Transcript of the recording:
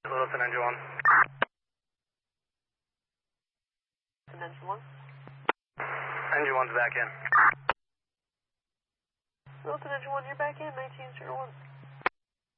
Littleton Engine 1. Engine 1. Engine 1's back in. Littleton Engine 1, you're back in, 1901.